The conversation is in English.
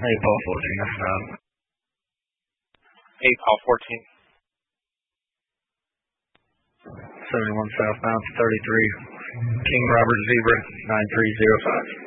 Hey, Paul 14, that's not. 8, Paul 14. 71 southbound 33. King Robert Zebra 9305.